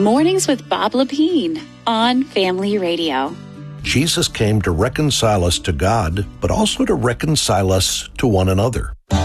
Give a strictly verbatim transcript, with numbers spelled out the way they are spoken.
Mornings with Bob Lepine on Family Radio. Jesus came to reconcile us to God, but also to reconcile us to one another.